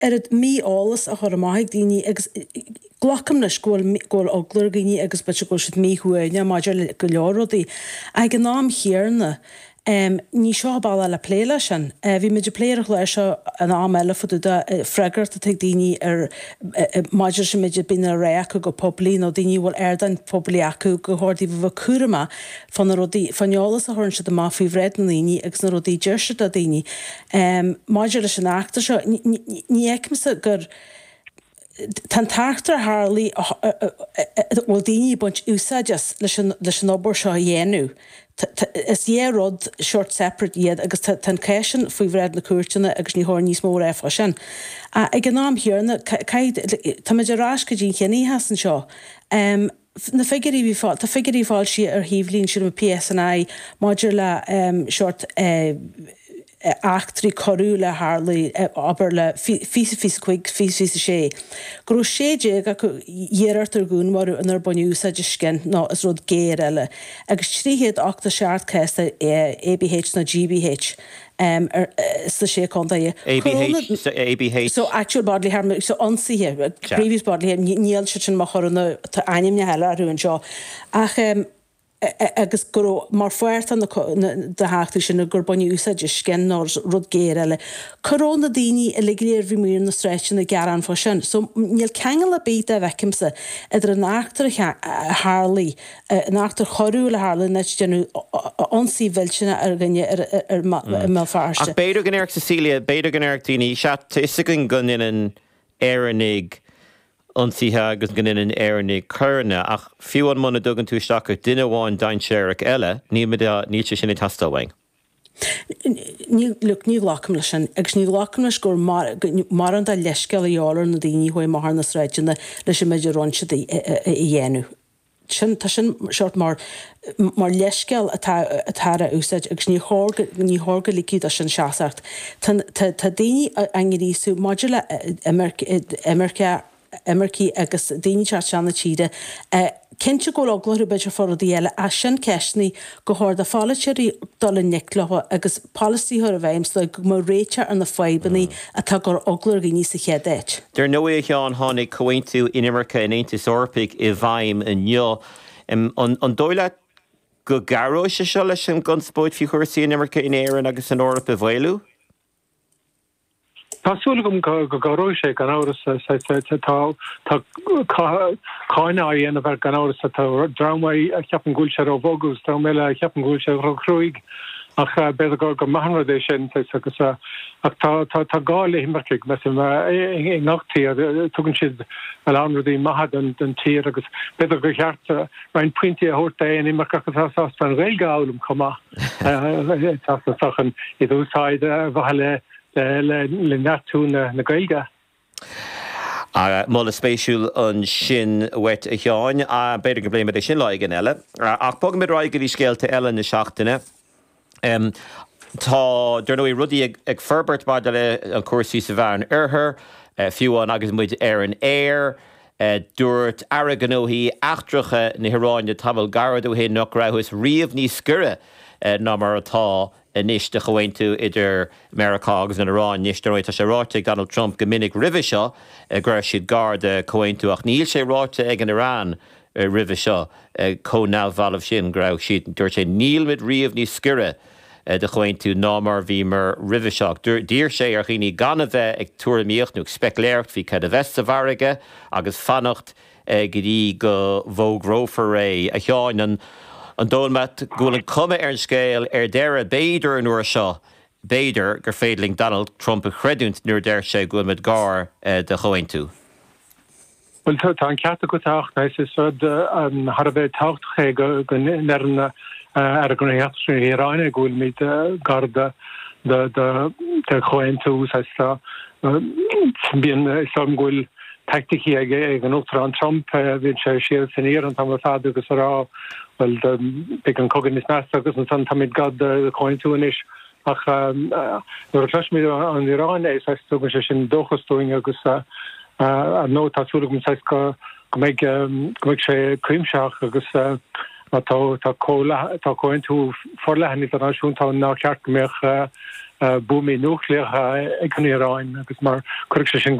het mí álas a chur maithaigh daoine agus glacham na scóil oglar daoine agus bute go siad míhuaine maidir go leordaí ag an nám chéarna ní seo bailla le pléile sin. Bhí meidir pléirech lei seo an am eile fudú freigart a teag daoine maidir sin meidir bína réacha go poblí nó daoine bhfuil airdain poblí acu go háirdí bh cuarama fan faneolalas a thuann siad a máfií bhreid na daoine agus na rodí deirse a daoine. Maidir leis an achtar seo ní eicmsa gur Tá tartar Harley bhfuil daoine buint úsáideas leis an obair seo dhéanú. Is rud short separate iad agus tan céisian faoi bhreid na cuairteanna agus ní thóir níos mór éfa sin. Ag an nám hiarna tá meidir rás go dtín chéanaí hasan seo. Na figurí bhí fáil, tá figurí fáil si ar híomhlín siad a PSNI maidir le short achtarí choú le Harley aber le fí. Gro séide go dhéartar gún mar an ar buniuúsa de scin ná is rud géir eile. Agus tríhéad 8 seart ceasta ABH na GBH. Sa sé conta ABH. So actual bodily harm, so unsee previous bodily harm, níl sin má chorna tá aim ne heile arún seo. Ach agus go mar fuirt an de háachta sin na gur bunne úsáid scin ná rud géir eile. Corona daoine a ligléir bhí mír na streitin na gearan fá sin. So níl ceangal a beit a bheicimsa idir an achtar Harley, an achtar chorú le Harley net genú ansí bhilsena ar gine ar melfáiste. Ach beidir gan airc Cecilia, beidir gan airc daoine is gan gunin an éannig ansíthe agus gan in éannig churna ach fiúan muna dugan tú stacha duine bháin dain séireach eile ní sin i tastalhain. Ní lacham lei sin, agus ní lacham leis gur mar an dá leisceil álar na daoine chuir mar na sreidena leis sin meidir ronse i dhéanú. Tá sin seart mar leisceil atá úsáid agus ní thorga liiciúd a sin seaachcht. Tá daoine angerísú maidir le Emerci agus daoine seanna tíide. Cinnte go oglaú beidir forradí eile a sin ceisnaí go háir a fáilteí dul niclaha agus policythir a bhéims le go mar réite ar na fáibannaí atá gur oglair gí níos a chéadéit. Dar nó é teán tháinig cohaintú in Imirce in Aontas Eorpaigh I bhaim in neo. An dóile go garó se seo leis an gunspóid fi chuirsaí in Imirce in éireann agus an Eorpa bhhailú? Tásúlagum go garó sé gan áras tá cáine a dhéanamh ar gan áras tá drámaí a cheapan gúil sé ó bógus, tá méile a cheapan gúil sé ro chrúig ach beidir go mahanra é sin agus ach tá gáil Imirceigh me ag nachtaí tugann siad a lánradí maithad an tír agus beidir go cheart rain puintí a thuirta in Imirce agus an réilge álam comá táchan I dúsáid bhaile le natúna na gailge. Molla spéisiúil an sin wet a teáin a beidir go bléime é sin leig an eile. Ach bog mid raig í scéalta eile na seachtaine. Tá dar nó I rudí ag ferbert bar le an cuasaí sa bhean arthar, fiúán agus muid ar an air, dúirt araganóí achtracha na Hiráine tabal garadú hé nach rathús riamh níos scure ná mar atá níos de chohaintú idir America agus an Iráin níos de roiit a sé ráite Donald Trump go minic ribh seo gur siad garda chohaintú ach níl sé ráite ag an Irán ribh seo cónámhhalamh sin grabh siad dúirt sé níl mid riamh níos scure de chohaintú ná mar bhí mar ribh seach. Dír sé ar chiní gan a bheith ag tuairimíochtnú specléirt hí cad a bheith sa bharige agus fannacht go dtí go bhógrófar ré a teáin an dónmat gúil an cuma ar an scéil ar deire béidir an uair seo béidir gur féidling Donald Trump a chreidúnt nuair deir sé gúil med gár de chohaintú. Well, tá an ceata go tacht is an har a bheith tachtché go nerna ar go heachtrú Iráine gúil míid garda de chohaintú bíon sam gúil tactici ag an uachtar an Trump bhíonn sé siad san ír an tam fad agus ará well be an cogan is meas agus an san tamid gad chohaintú inis ach nuair a chluismid an Iráin é tugann sé sin dóchastóing agus nó tásúlagum go méid sé cuimseach agus tá chohaintú forlehan internaisiúntá ná ceart méach bumi nuclear ag an Iráin agus mar cru sin